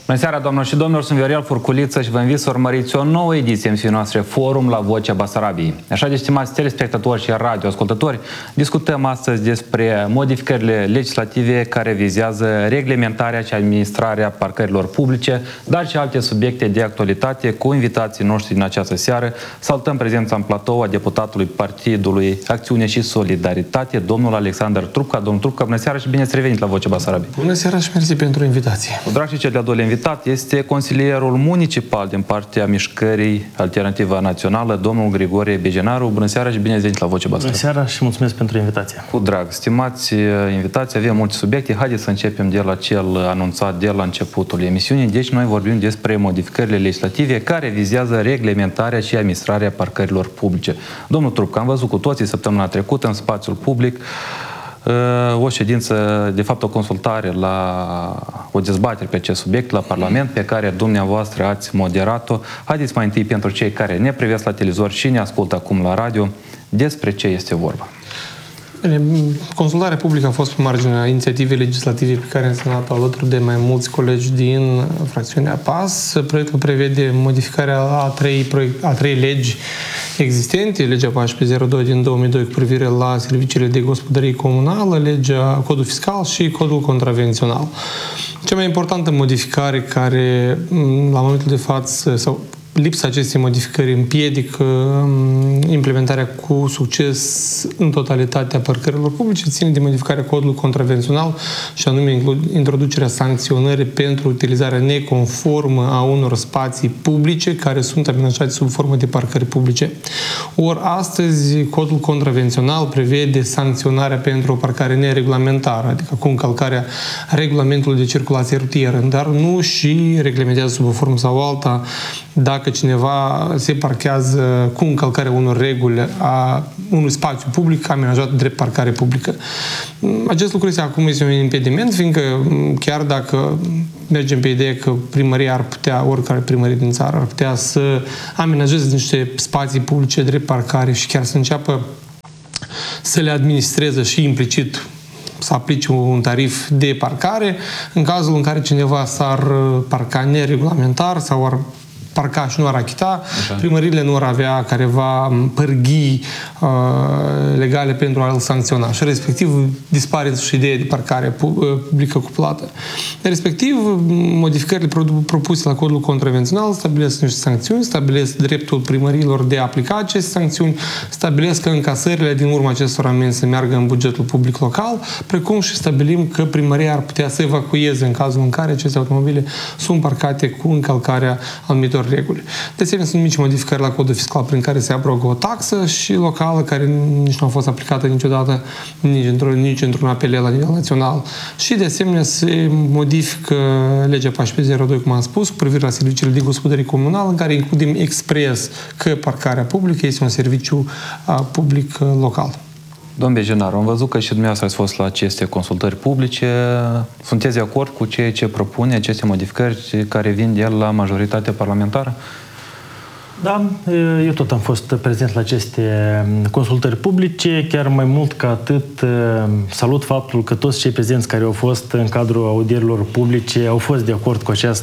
Bună seara, doamnelor și domnilor, sunt Viorel Furculiță și vă invit să urmăriți o nouă ediție emisiunii noastre Forum la Vocea Basarabiei. Așa de, stimați telespectatori și radioascultători, discutăm astăzi despre modificările legislative care vizează reglementarea și administrarea parcărilor publice, dar și alte subiecte de actualitate cu invitații noștri din această seară. Salutăm prezența în platou a deputatului Partidului Acțiune și Solidaritate, domnul Alexandru Trupca. Domnul Trupca, bună seara și bine ați revenit la Vocea Basarabiei. Bună seara și mersi pentru invitație. Cu drag și cel de-al doilea invitat este consilierul municipal din partea Mișcării Alternativa Națională, domnul Grigorie Bejenaru. Bună seara și bine ați venit la Vocea Basarabiei. Bună seara și mulțumesc pentru invitație. Cu drag. Stimați invitații, avem multe subiecte. Haideți să începem de la cel anunțat de la începutul emisiunii. Deci noi vorbim despre modificările legislative care vizează reglementarea și administrarea parcărilor publice. Domnul Trupca, am văzut cu toții săptămâna trecută în spațiul public o ședință, de fapt o consultare, o dezbatere pe acest subiect la Parlament, pe care dumneavoastră ați moderat-o. Haideți mai întâi, pentru cei care ne privesc la televizor și ne ascultă acum la radio, despre ce este vorba. Consultarea publică a fost pe marginea inițiativei legislative pe care în Senat au alături de mai mulți colegi din fracțiunea PAS. Proiectul prevede modificarea a trei legi existente, legea 1402 din 2002 cu privire la serviciile de gospodărie comunală, legea, codul fiscal și codul contravențional. Cea mai importantă modificare care la momentul de față, sau lipsa acestei modificări împiedică implementarea cu succes în totalitatea parcărilor publice, ține de modificarea codului contravențional și anume introducerea sancționării pentru utilizarea neconformă a unor spații publice care sunt amenajate sub formă de parcări publice. Ori astăzi codul contravențional prevede sancționarea pentru o parcare nereglementară, adică cu încălcarea regulamentului de circulație rutieră, dar nu și reglementează sub o formă sau alta dacă cineva se parchează cu încălcarea unor reguli a unui spațiu public amenajat drept parcare publică. Acest lucru acum este un impediment, fiindcă chiar dacă mergem pe ideea că primăria ar putea, oricare primărie din țară ar putea să amenajeze niște spații publice drept parcare și chiar să înceapă să le administreze și implicit să aplice un tarif de parcare, în cazul în care cineva s-ar parca neregulamentar sau ar parca și nu ar achita, primăriile nu ar avea careva pârghii legale pentru a-l sancționa și respectiv dispare și ideea de parcare publică cuplată. Respectiv, modificările propuse la codul contravențional stabilesc niște sancțiuni, stabilesc dreptul primăriilor de a aplica aceste sancțiuni, stabilesc că încasările din urma acestor amenzi să meargă în bugetul public local, precum și stabilim că primăria ar putea să evacueze în cazul în care aceste automobile sunt parcate cu încălcarea anumitor reguli. De asemenea, sunt mici modificări la codul fiscal prin care se abrogă o taxă și locală care nici nu a fost aplicată niciodată nici într-un apel la nivel național. Și de asemenea se modifică legea 1402, cum am spus, cu privire la serviciile de gospodărie comunală, în care includem expres că parcarea publică este un serviciu public local. Domn Bejenaru, am văzut că și dumneavoastră ați fost la aceste consultări publice. Sunteți de acord cu ceea ce propune aceste modificări care vin de el la majoritatea parlamentară? Da, eu tot am fost prezent la aceste consultări publice, chiar mai mult ca atât salut faptul că toți cei prezenți care au fost în cadrul audierilor publice au fost de acord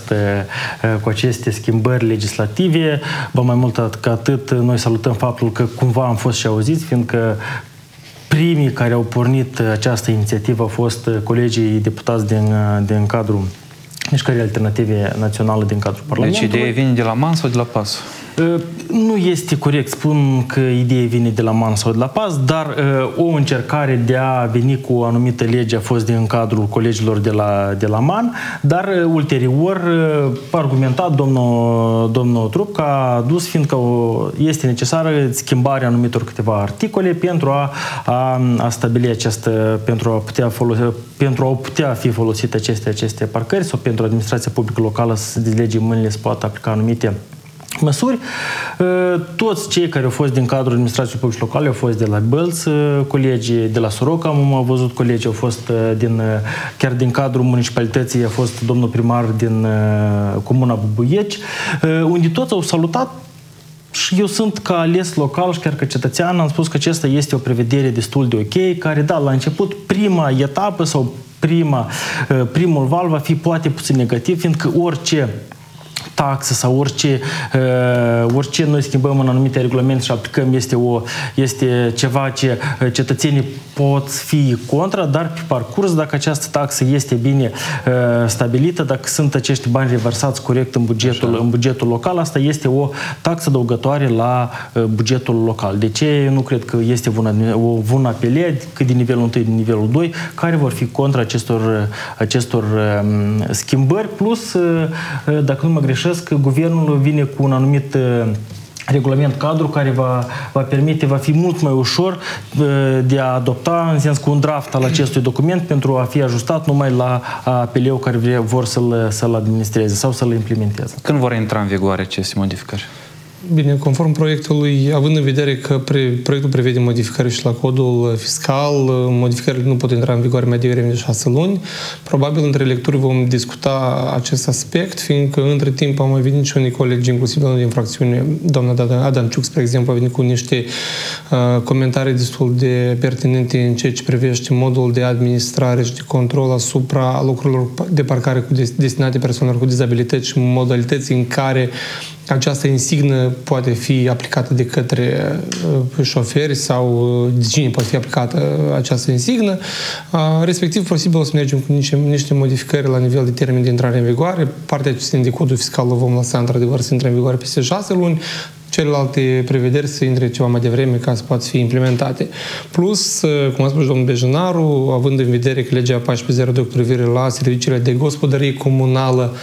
cu aceste schimbări legislative. Ba mai mult ca atât, noi salutăm faptul că cumva am fost și auziți, fiindcă primii care au pornit această inițiativă au fost colegii deputați din cadrul Mișcării Alternative Naționale din cadrul Parlamentului. Deci ideea vine de la MAN sau de la PAS? Nu este corect, spun că ideea vine de la MAN sau de la PAS, dar o încercare de a veni cu o anumită lege a fost din cadrul colegilor de la MAN, dar ulterior argumentat domnul Trupca a adus, fiindcă este necesară schimbarea anumitor câteva articole pentru a stabili această, pentru a putea fi folosite aceste parcări sau pentru administrația publică locală să delege mâinile să poată aplica anumite măsuri. Toți cei care au fost din cadrul administrației publice locale au fost de la Bălți, colegii de la Soroca, am văzut colegii au fost chiar din cadrul municipalității, a fost domnul primar din comuna Bubuieci, unde toți au salutat. Și eu sunt ca ales local și chiar ca cetățean am spus că acesta este o prevedere destul de ok, care, da, la început, prima etapă sau primul val va fi poate puțin negativ, fiindcă orice taxă sau orice noi schimbăm în anumite regulamente și aplicăm este ceva ce cetățenii pot fi contra, dar pe parcurs, dacă această taxă este bine stabilită, dacă sunt acești bani reversați corect în bugetul local, asta este o taxă adăugătoare la bugetul local. De ce? Eu nu cred că este un apel, cât din nivelul 1, din nivelul 2, care vor fi contra acestor schimbări, plus, dacă nu mă greșesc, că guvernul vine cu un anumit regulament cadru care va permite, va fi mult mai ușor de a adopta, în sens cu un draft al acestui document pentru a fi ajustat numai la apelul care vor să-l administreze sau să-l implementeze. Când vor intra în vigoare aceste modificări? Bine, conform proiectului, având în vedere că proiectul prevede modificări și la codul fiscal, modificările nu pot intra în vigoare mai devreme de 6 luni. Probabil între lecturi vom discuta acest aspect, fiindcă între timp au mai venit și unii colegi, inclusiv doamna din fracțiune, doamna Adamciuc, spre exemplu, a venit cu niște comentarii destul de pertinente în ceea ce privește modul de administrare și de control asupra locurilor de parcare destinate persoanelor cu dizabilități și modalități în care această insignă poate fi aplicată de către șoferi sau de cine poate fi aplicată această insignă. Respectiv, posibil o să mergem cu niște modificări la nivel de termen de intrare în vigoare. Partea ce de codul fiscal o vom lăsa într-adevăr să intre în vigoare peste 6 luni. Celelalte prevederi să intre ceva mai devreme ca să poată fi implementate. Plus, cum a spus domnul Bejanaru, având în vedere că legea 1402 cu privire la serviciile de gospodărie comunală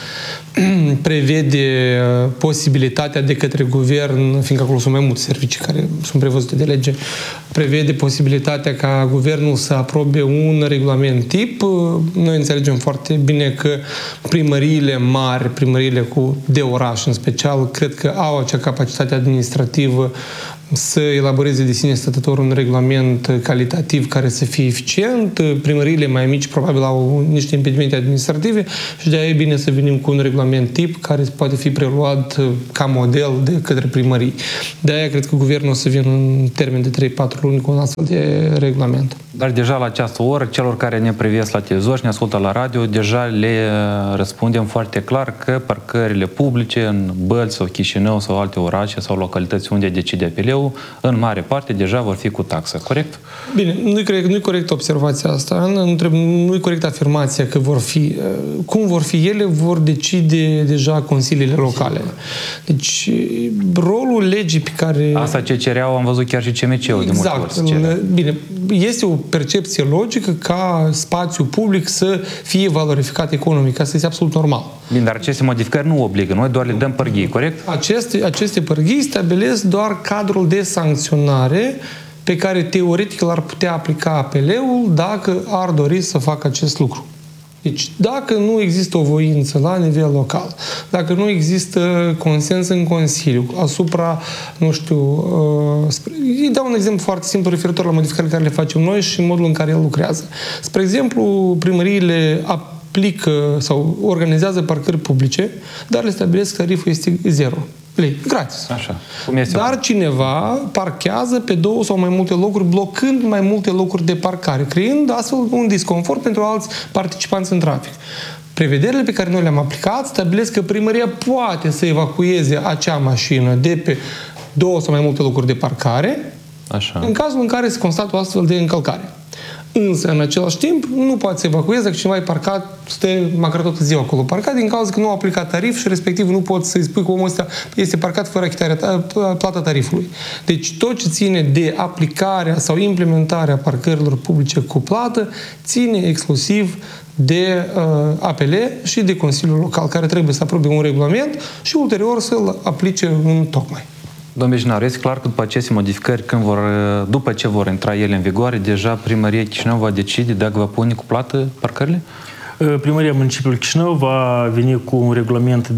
prevede posibilitatea de către guvern, fiindcă acolo sunt mai multe servicii care sunt prevăzute de lege, prevede posibilitatea ca guvernul să aprobe un regulament tip. Noi înțelegem foarte bine că primăriile mari, primăriile de oraș în special, cred că au acea capacitate administrativă să elaboreze de sine stătător un regulament calitativ care să fie eficient. Primăriile mai mici probabil au niște impedimente administrative și de-aia e bine să venim cu un regulament tip care poate fi preluat ca model de către primării. De-aia cred că guvernul o să vină în termen de 3-4 luni cu un astfel de regulament. Dar deja la această oră, celor care ne privesc la televizor și ne ascultă la radio, deja le răspundem foarte clar că parcările publice în Bălți sau Chișinău sau alte orașe sau localități unde decide apelul, în mare parte deja vor fi cu taxă, corect? Bine, nu-i corect observația asta, nu-i corect afirmația că vor fi. Cum vor fi ele, vor decide deja consiliile locale. Deci, rolul legii pe care... Asta ce cereau, am văzut chiar și CMC-ul de multe ori. Bine, este o percepție logică ca spațiul public să fie valorificat economic. Asta este absolut normal. Bine, dar aceste modificări nu obligă. Noi doar le dăm pârghii, corect? Aceste pârghii stabilesc doar cadrul de sancționare pe care teoretic l-ar putea aplica APL-ul dacă ar dori să facă acest lucru. Deci, dacă nu există o voință la nivel local, dacă nu există consens în Consiliu asupra, nu știu, îi dau un exemplu foarte simplu referitor la modificările care le facem noi și modul în care el lucrează. Spre exemplu, primăriile aplică sau organizează parcări publice, dar le stabilesc că tariful este 0 lei, gratis. Așa. Cum este dar cineva parchează pe 2 sau mai multe locuri, blocând mai multe locuri de parcare, creând astfel un disconfort pentru alți participanți în trafic. Prevederile pe care noi le-am aplicat stabilesc că primăria poate să evacueze acea mașină de pe 2 sau mai multe locuri de parcare, așa, în cazul în care se constată o astfel de încălcare. Însă, în același timp, nu poate să evacueze dacă cineva e parcat, stă măcar toată ziua acolo parcat, din cauza că nu a aplicat tarif și respectiv nu poți să-i spui că omul ăsta este parcat fără plata tarifului. Deci tot ce ține de aplicarea sau implementarea parcărilor publice cu plată ține exclusiv de APL și de Consiliul Local, care trebuie să aprobe un regulament și ulterior să-l aplice în tocmai. Domnul Bejanaru, este clar că după aceste modificări, după ce vor intra ele în vigoare, deja primăria Chișinău va decide dacă va pune cu plată parcările? Primăria Municipiului Chișinău va veni cu un regulament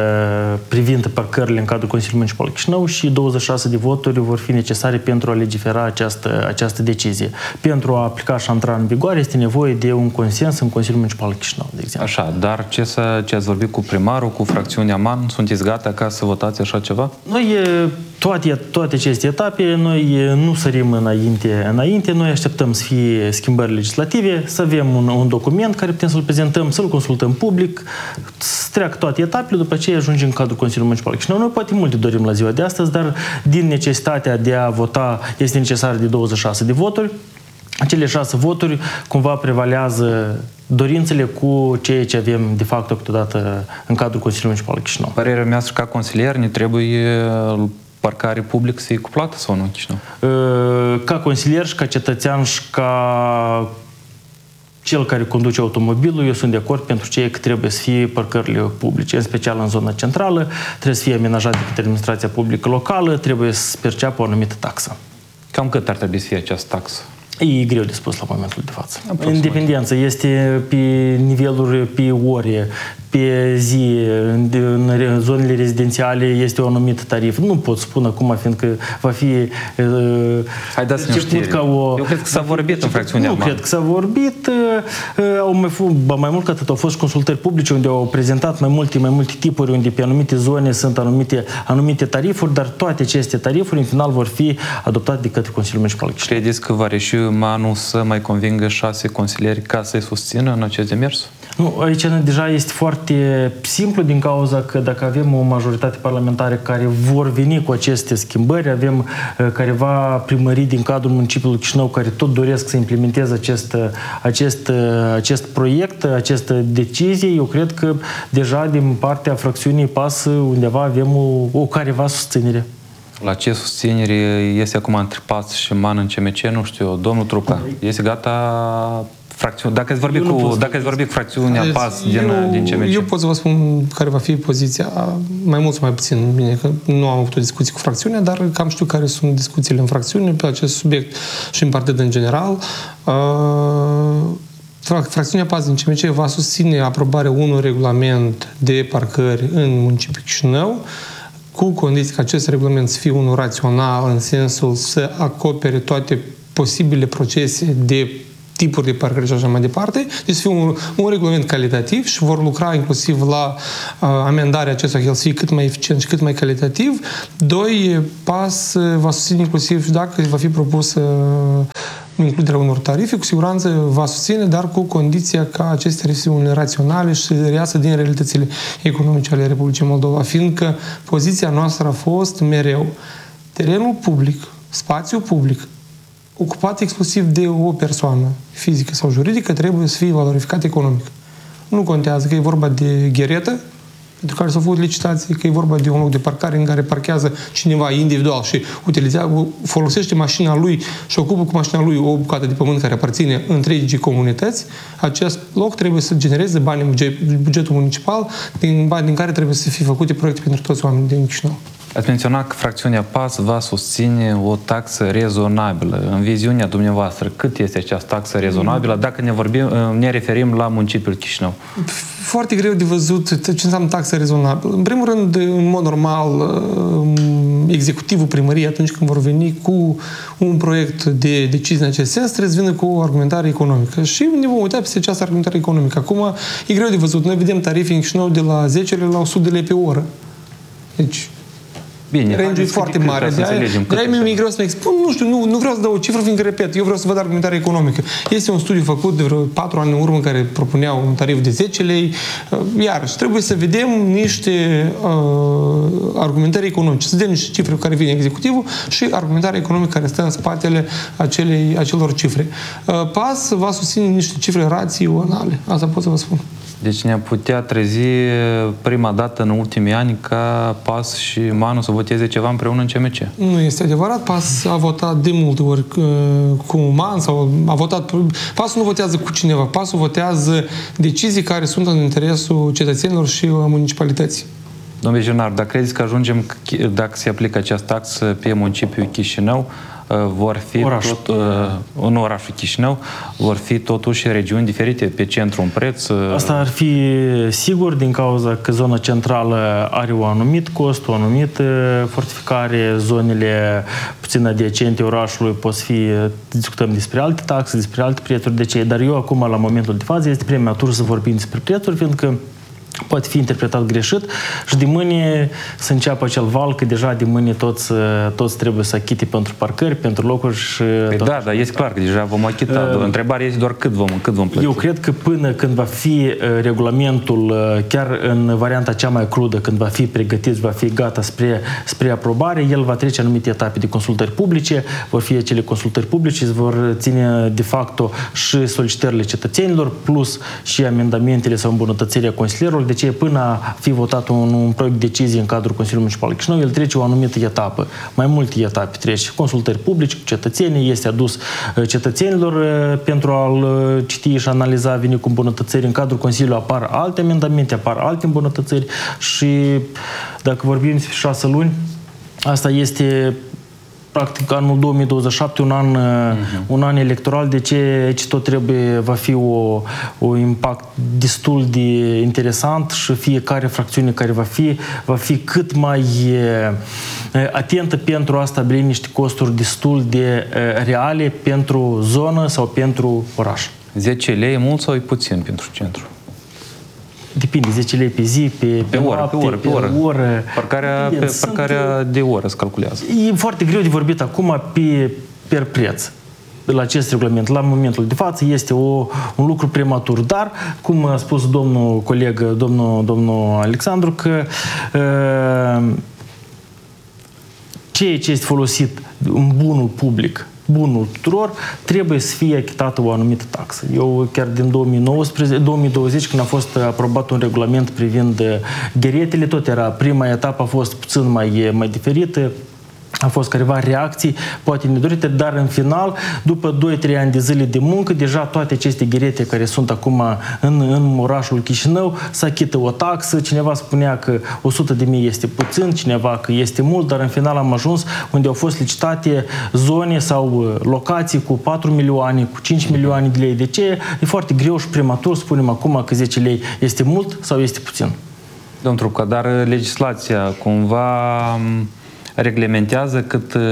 privind parcările în cadrul Consiliului Municipal Chișinău și 26 de voturi vor fi necesare pentru a legifera această decizie. Pentru a aplica și a intra în vigoare este nevoie de un consens în Consiliul Municipal Chișinău, de exemplu. Așa, dar ce ați vorbit cu primarul, cu fracțiunea MAN, sunteți gata ca să votați așa ceva? Noi toate aceste etape, noi nu sărim înainte, noi așteptăm să fie schimbări legislative, să avem un document care putem să-l prezentăm, să-l consultăm public, să treacă toate etapele, după aceea ajungem în cadrul Consiliului Municipal Chișinău. Noi poate multe dorim la ziua de astăzi, dar din necesitatea de a vota este necesar de 26 de voturi. Acele 6 voturi cumva prevalează dorințele cu ceea ce avem de fapt câteodată în cadrul Consiliului Municipal Chișinău. Părerea mea, ca consilier, ne trebuie parcare publică să fie cuplată sau nu în Chișinău? Ca consilier și ca cetățean și ca cel care conduce automobilul, eu sunt de acord pentru ceea că trebuie să fie parcările publice, în special în zona centrală, trebuie să fie amenajate de către administrația publică locală, trebuie să perceapă o anumită taxă. Cam cât ar trebui să fie această taxă? E greu de spus la momentul de față. Independență este pe niveluri, pe ore, pe zi, în zonele rezidențiale este un anumit tarif. Nu pot spune acum, fiindcă va fi Haideți să ne știri. Eu cred că s-a vorbit în fracțiunea Nu cred că s-a vorbit. Mai mult ca atât, au fost consultări publice unde au prezentat mai multe tipuri, unde pe anumite zone sunt anumite tarifuri, dar toate aceste tarifuri în final vor fi adoptate de către Consiliul Municipal Chișinău. Credeți că va reuși Manu să mai convingă 6 consilieri ca să-i susțină în acest demers? Nu, aici deja este foarte simplu din cauza că dacă avem o majoritate parlamentară care vor veni cu aceste schimbări, avem careva primării din cadrul municipiului Chișinău care tot doresc să implementeze acest proiect, această decizie, eu cred că deja din partea fracțiunii PAS undeva avem o careva susținere. La ce susținere este acum între PAS și MAN în CMC? Nu știu, domnul Truca, este gata fracțiune? Dacă ați vorbit cu fracțiunea PAS din CMC? Eu pot să vă spun care va fi poziția, mai mult sau mai puțin, bine, că nu am avut o discuție cu fracțiunea, dar cam știu care sunt discuțiile în fracțiune pe acest subiect și în partid în general. Fracțiunea PAS din CMC va susține aprobarea unui regulament de parcări în municipiul Chișinău, cu condiții ca acest regulament să fie unul rațional, în sensul să acopere toate posibile procese de tipuri de parcări și așa mai departe. Deci să fie un regulament calitativ și vor lucra inclusiv la amendarea acestui să fie cât mai eficient și cât mai calitativ. 2. PAS va susține inclusiv dacă va fi propusă includerea unor tarife, cu siguranță va susține, dar cu condiția ca aceste tarife să fie raționale și să reiasă din realitățile economice ale Republicii Moldova, fiindcă poziția noastră a fost mereu terenul public, spațiul public, ocupat exclusiv de o persoană fizică sau juridică, trebuie să fie valorificat economic. Nu contează că e vorba de gheretă, pentru care s-au făcut licitații, că e vorba de un loc de parcare în care parchează cineva individual și folosește mașina lui și ocupă cu mașina lui o bucată de pământ care aparține întregii comunități, acest loc trebuie să genereze bani în bugetul municipal, bani din care trebuie să fie făcute proiecte pentru toți oamenii din Chișinău. Ați menționat că fracțiunea PAS va susține o taxă rezonabilă. În viziunea dumneavoastră, cât este această taxă rezonabilă, dacă ne referim la municipiul Chișinău? Foarte greu de văzut ce înseamnă taxă rezonabilă. În primul rând, în mod normal, executivul primăriei, atunci când vor veni cu un proiect de decizie în acest sens, trebuie să vină cu o argumentare economică. Și ne vom uita peste această argumentare economică. Acum, e greu de văzut. Noi vedem tarife în Chișinău de la 10 la 100 de lei pe oră. Deci, bine, range-ul e foarte mare. De-aia mi-e greu să mă expun. Nu știu, nu vreau să dau o cifră, fiindcă, repet, eu vreau să văd argumentarea economică. Este un studiu făcut de vreo 4 ani în urmă care propuneau un tarif de 10 lei. Iarăși, trebuie să vedem niște argumentări economice. Să vedem niște cifre cu care vine executivul și argumentarea economică care stă în spatele acelor cifre. PAS va susține niște cifre raționale. Asta pot să vă spun. Deci ne-am putea trezi prima dată în ultimii ani ca PAS și MAN să voteze ceva împreună în CMC. Nu este adevărat. PAS a votat de multe ori cu MAN sau a votat... PAS nu votează cu cineva. PAS votează decizii care sunt în interesul cetățenilor și a municipalității. Domnule Vizionar, dacă credeți că ajungem, dacă se aplică această taxă pe municipiul Chișinău, vor fi în orașul Chișinău, vor fi totuși regiuni diferite pe centru un preț? Asta ar fi sigur din cauza că zona centrală are un anumit cost, o anumită fortificare, zonele puțin adiacente orașului pot fi, discutăm despre alte taxe, despre alte prețuri, de ce? Dar eu acum, la momentul de față, este prematur să vorbim despre prețuri, fiindcă poate fi interpretat greșit și de mâine să înceapă acel val, că deja de mâine toți trebuie să achite pentru parcări, pentru locuri și... Păi da, dar este clar că deja vom achita. Întrebarea este doar cât vom plăti. Eu cred că până când va fi regulamentul, chiar în varianta cea mai crudă, când va fi pregătit, va fi gata spre aprobare, el va trece anumite etape de consultări publice, vor fi acele consultări publice, vor ține de facto și solicitările cetățenilor, plus și amendamentele sau îmbunătățirea consilierilor. De ce până a fi votat un proiect de decizie în cadrul Consiliului Municipal Chișinău, el trece o anumită etapă. Mai multe etape trece. Consultări publice cu cetățenii, este adus cetățenilor pentru a-l citi și analiza, vine cu îmbunătățiri. În cadrul Consiliului apar alte amendamente, apar alte îmbunătățiri și dacă vorbim despre 6 luni, asta este practic anul 2027, un an electoral, de ce tot trebuie, va fi un impact destul de interesant și fiecare fracțiune care va fi cât mai atentă pentru a stabili niște costuri destul de reale pentru zonă sau pentru oraș. 10 lei e mult sau e puțin pentru centru? Depinde, 10 lei pe zi, pe oră. Parcarea de oră se calculează. E foarte greu de vorbit acum per preț. La acest regulament, la momentul de față, este un lucru prematur. Dar, cum a spus domnul coleg, domnul Alexandru, că ceea ce este folosit în bunul public, bunul tuturor, trebuie să fie achitată o anumită taxă. Eu chiar din 2020, când a fost aprobat un regulament privind gheretele, tot era, prima etapă a fost puțin mai diferită, a fost careva reacții, poate nedorite, dar în final, după 2-3 ani de zile de muncă, deja toate aceste gherete care sunt acum în orașul Chișinău, se achită o taxă, cineva spunea că 100.000 este puțin, cineva că este mult, dar în final am ajuns unde au fost licitate zone sau locații cu 4 milioane, cu 5 milioane de lei. De ce? E foarte greu și prematur, spunem acum că 10 lei este mult sau este puțin. Domnul Trupca, dar legislația cumva reglementează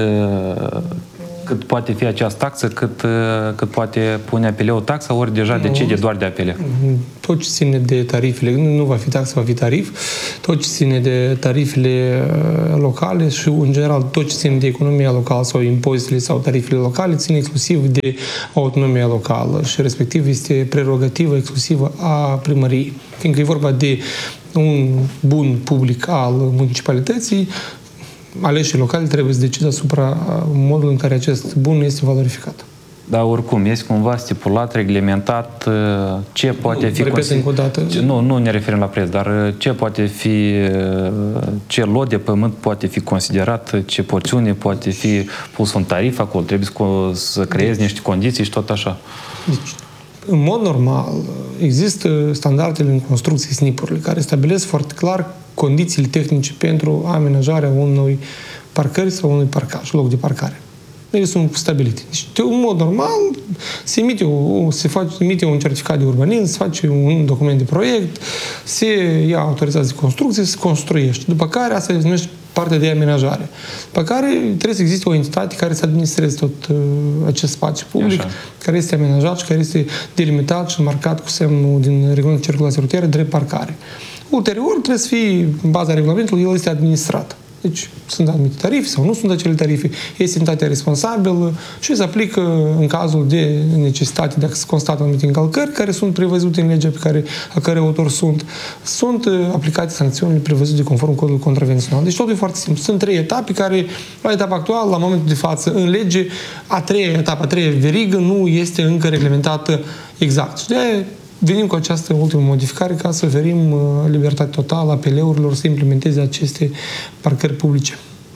cât poate fi această taxă, cât poate pune apeleu o taxă, ori deja decide doar de apele? Tot ce ține de tarifele, nu va fi taxă, va fi tarif, tot ce ține de tarifele locale și, în general, tot ce ține de economia locală sau impozitele sau tarifele locale țin exclusiv de autonomia locală și, respectiv, este prerogativă exclusivă a primăriei. Fiindcă e vorba de un bun public al municipalității, aleșii locali trebuie să decide asupra modului în care acest bun este valorificat. Dar oricum, este cumva stipulat, reglementat ce poate fi... Repet încă o dată. Nu ne referim la preț, dar ce poate fi, ce lot de pământ poate fi considerat, ce porțiune poate fi pus un tarif acolo, trebuie să creezi niște condiții și tot așa. Deci, în mod normal, există standardele în construcții, SNIP-urile, care stabilesc foarte clar condițiile tehnice pentru amenajarea unui parcări sau unui parcaj, loc de parcare. Ele sunt stabilite. Deci, în mod normal, se emite un certificat de urbanism, se face un document de proiect, se ia autorizație de construcție, se construiește. După care, asta se numește partea de amenajare. După care trebuie să existe o entitate care să administreze tot acest spațiu public, așa, care este amenajat și care este delimitat și marcat cu semnul din regulamentul circulației rutiere drept parcare. Ulterior, trebuie să fie, în baza regulamentului, el este administrat. Deci, sunt anumite tarife sau nu sunt acele tarife, este entitatea responsabilă și se aplică în cazul de necesitate, dacă se constată anumite încălcări care sunt prevăzute în legea a care autor sunt aplicate sancțiunile prevăzute conform codului contravențional. Deci totul e foarte simplu. Sunt 3 etape care, la etapa actuală, la momentul de față, în lege, a treia verigă nu este încă reglementată exact. Și de venim cu această ultimă modificare ca să oferim libertate totală apeleurilor să implementeze aceste parcări publice.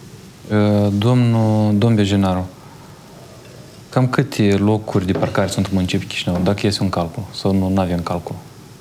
Domnul Bejenaru, cam câte locuri de parcare sunt în municipiul Chișinău, dacă este un calcul sau nu avem calcul?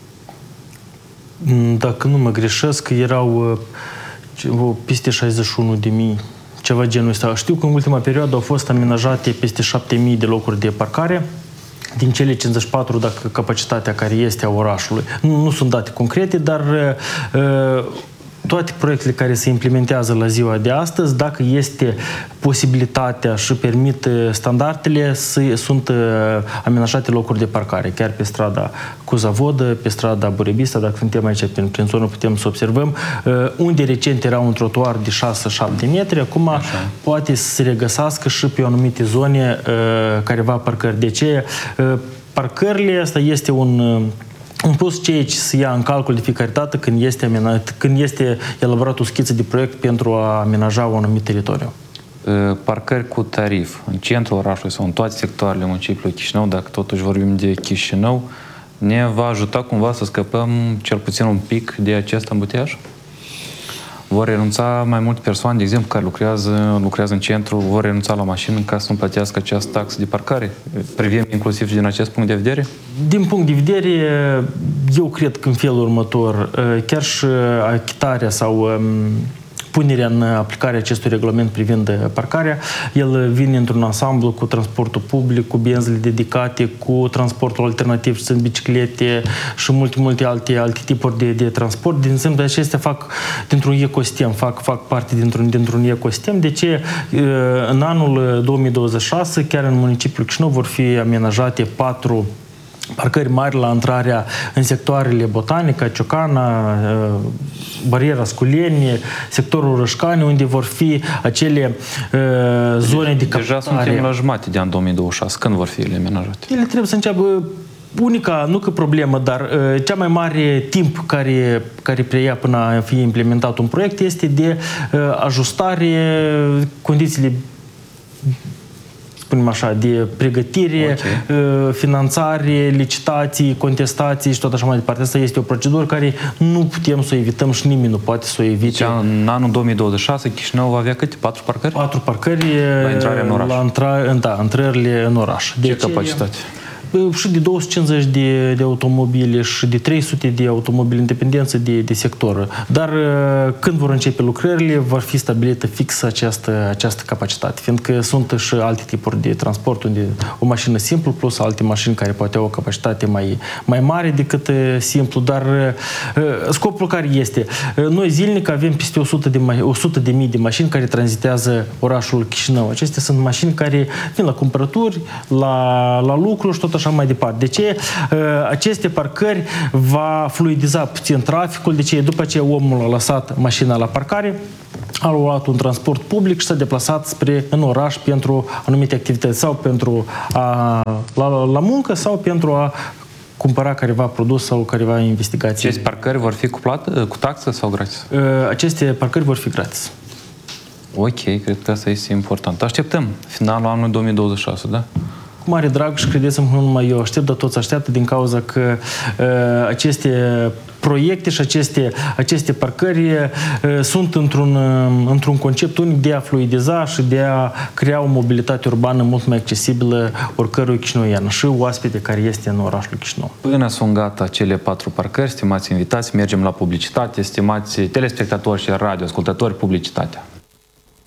Dacă nu mă greșesc, erau peste 61.000, ceva genul ăsta. Știu că în ultima perioadă au fost amenajate peste 7.000 de locuri de parcare, din cele 54, dacă capacitatea care este a orașului. Nu sunt date concrete, dar toate proiectele care se implementează la ziua de astăzi, dacă este posibilitatea și permit standardele, sunt amenajate locuri de parcare, chiar pe strada Cuzavodă, pe strada Burebista, dacă suntem aici prin zonă, putem să observăm, unde recent era un trotuar de 6-7 metri, acum poate să se regăsească și pe anumite zone careva parcări. De ce? Parcările, asta este un plus ceea ce se ia în calcul de fiecare dată când este elaborat o schiță de proiect pentru a amenaja un anumit teritoriu. Parcări cu tarif în centrul orașului sau în toate sectoarele municipiului Chișinău, dacă totuși vorbim de Chișinău, ne va ajuta cumva să scăpăm cel puțin un pic de acest ambutiaj? Vor renunța mai multe persoane, de exemplu, care lucrează în centru, vor renunța la mașină ca să nu plătească această taxă de parcare? Privim inclusiv din acest punct de vedere? Din punct de vedere, eu cred că în felul următor, chiar și achitarea sau punerea în aplicare acestui regulament privind parcarea, el vine într-un ansamblu cu transportul public, cu benzile dedicate, cu transportul alternativ, sunt biciclete și multe alte tipuri de transport. Din exemplu, acestea fac dintr-un ecosistem, fac parte dintr-un ecosistem. De ce în anul 2026, chiar în municipiul Chișinău, vor fi amenajate 4 parcări mari la intrarea în sectoarele Botanica, Ciocana, Bariera Sculeni, sectorul Rășcani, unde vor fi acele zone de captare. Deja suntem la jumătate de an 2026. Când vor fi ele amenajate? Ele trebuie să înceapă unica, nu că problemă, dar cea mai mare timp care preia până a fi implementat un proiect este de ajustare condițiile, spunem așa, de pregătire, finanțare, licitații, contestații și tot așa mai departe. Asta este o procedură care nu putem să o evităm și nimeni nu poate să o evite. În anul 2026 Chișinău va avea câte? 4 parcări? 4 parcări la intrarea în oraș. Intrările în oraș. Ce capacitate? Și de 250 de automobile și de 300 de automobile în dependență de sector. Dar când vor începe lucrările, va fi stabilită fix această capacitate, fiindcă sunt și alte tipuri de transport, unde o mașină simplu plus alte mașini care poate au o capacitate mai mare decât simplu, dar scopul care este? Noi zilnic avem peste 100.000 de mașini care tranzitează orașul Chișinău. Acestea sunt mașini care vin la cumpărături, la lucru și tot așa mai departe. De ce? Aceste parcări va fluidiza puțin traficul, de ce? După ce omul a lăsat mașina la parcare, a luat un transport public și s-a deplasat în oraș pentru anumite activități sau pentru la muncă sau pentru a cumpăra careva produs sau careva investigații. Aceste parcări vor fi cu taxă sau gratis? Aceste parcări vor fi gratis. Ok, cred că asta este important. Așteptăm finalul anului 2026, da? Cu mare drag și credeți-mă, nu numai eu aștept, dar toți așteaptă din cauza că aceste proiecte și aceste parcări sunt într-un concept unic de a fluidiza și de a crea o mobilitate urbană mult mai accesibilă oricărui chișinăuian și oaspete care este în orașul Chișinău. Până sunt gata cele 4 parcări, stimați invitați, mergem la publicitate, stimați telespectatori și radioascultători, publicitatea.